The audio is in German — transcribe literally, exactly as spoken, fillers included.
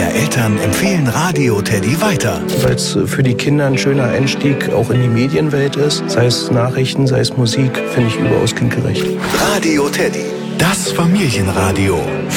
mehr Eltern empfehlen Radio Teddy weiter. Weil es für die Kinder ein schöner Einstieg auch in die Medienwelt ist. Sei es Nachrichten, sei es Musik, finde ich überaus kindgerecht. Radio Teddy, das Familienradio.